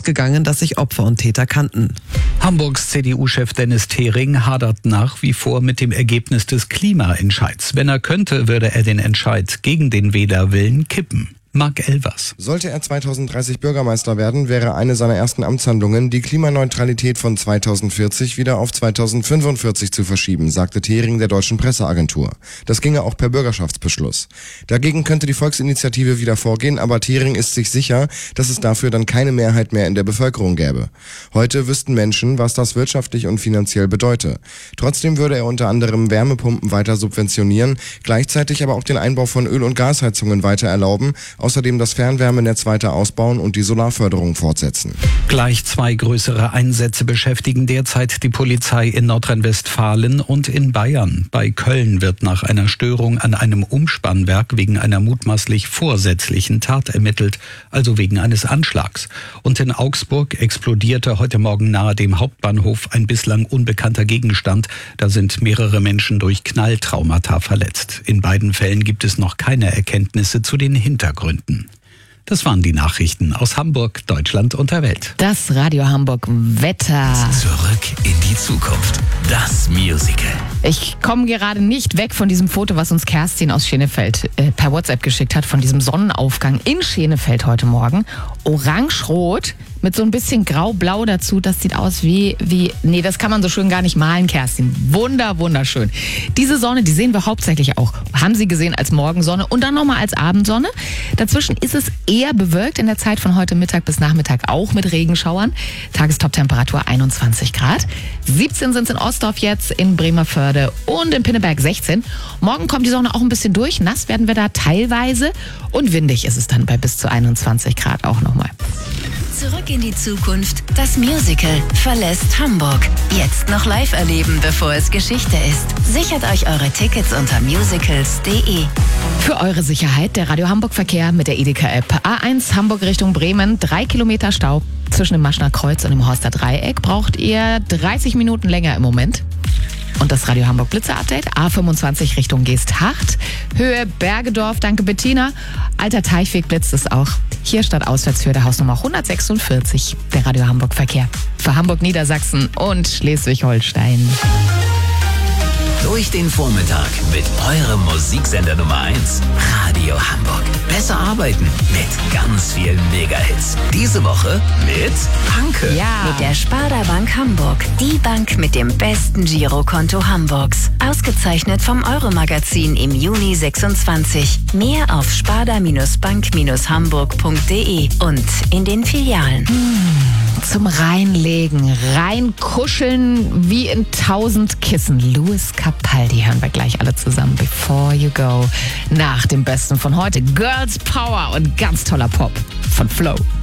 ausgegangen, dass sich Opfer und Täter kannten. Hamburgs CDU-Chef Dennis Thering hadert nach wie vor mit dem Ergebnis des Klimaentscheids. Wenn er könnte, würde er den Entscheid gegen den Wählerwillen kippen. Marc Elvers. Sollte er 2030 Bürgermeister werden, wäre eine seiner ersten Amtshandlungen, die Klimaneutralität von 2040 wieder auf 2045 zu verschieben, sagte Thering der Deutschen Presseagentur. Das ginge auch per Bürgerschaftsbeschluss. Dagegen könnte die Volksinitiative wieder vorgehen, aber Thering ist sich sicher, dass es dafür dann keine Mehrheit mehr in der Bevölkerung gäbe. Heute wüssten Menschen, was das wirtschaftlich und finanziell bedeute. Trotzdem würde er unter anderem Wärmepumpen weiter subventionieren, gleichzeitig aber auch den Einbau von Öl- und Gasheizungen weiter erlauben, außerdem das Fernwärmenetz weiter ausbauen und die Solarförderung fortsetzen. Gleich 2 größere Einsätze beschäftigen derzeit die Polizei in Nordrhein-Westfalen und in Bayern. Bei Köln wird nach einer Störung an einem Umspannwerk wegen einer mutmaßlich vorsätzlichen Tat ermittelt, also wegen eines Anschlags. Und in Augsburg explodierte heute Morgen nahe dem Hauptbahnhof ein bislang unbekannter Gegenstand. Da sind mehrere Menschen durch Knalltraumata verletzt. In beiden Fällen gibt es noch keine Erkenntnisse zu den Hintergründen. Das waren die Nachrichten aus Hamburg, Deutschland und der Welt. Das Radio Hamburg Wetter. Zurück in die Zukunft. Das Musical. Ich komme gerade nicht weg von diesem Foto, was uns Kerstin aus Schenefeld per WhatsApp geschickt hat, von diesem Sonnenaufgang in Schenefeld heute Morgen. Orange-rot mit so ein bisschen grau-blau dazu. Das sieht aus nee, das kann man so schön gar nicht malen, Kerstin. Wunderschön. Diese Sonne, die sehen wir hauptsächlich auch, haben Sie gesehen, als Morgensonne und dann nochmal als Abendsonne. Dazwischen ist es eher bewölkt in der Zeit von heute Mittag bis Nachmittag, auch mit Regenschauern. Tagestop-Temperatur 21 Grad. 17 sind es in Ostdorf jetzt, in Bremervörde und in Pinneberg 16. Morgen kommt die Sonne auch ein bisschen durch. Nass werden wir da teilweise. Und windig ist es dann bei bis zu 21 Grad auch nochmal. Zurück in die Zukunft. Das Musical verlässt Hamburg. Jetzt noch live erleben, bevor es Geschichte ist. Sichert euch eure Tickets unter musicals.de. Für eure Sicherheit der Radio Hamburg Verkehr mit der Edeka-App. A1 Hamburg Richtung Bremen, 3 Kilometer Stau. Zwischen dem Maschner Kreuz und dem Horster Dreieck braucht ihr 30 Minuten länger im Moment. Und das Radio Hamburg Blitzer-Update, A25 Richtung Geesthacht, Höhe Bergedorf, danke Bettina. Alter Teichweg blitzt es auch. Hier statt auswärts für der Hausnummer 146, der Radio Hamburg Verkehr. Für Hamburg, Niedersachsen und Schleswig-Holstein. Durch den Vormittag mit eurem Musiksender Nummer 1, Radio Hamburg. Besser arbeiten mit ganz vielen Mega-Hits. Diese Woche mit Anke. Ja. Mit der Sparda Bank Hamburg. Die Bank mit dem besten Girokonto Hamburgs. Ausgezeichnet vom Euro-Magazin im Juni 26. Mehr auf sparda-bank-hamburg.de und in den Filialen. Zum Reinlegen, reinkuscheln wie in 1000 Kissen. Louis Capaldi hören wir gleich alle zusammen. Before You Go. Nach dem Besten von heute. Girls Power und ganz toller Pop von Flow.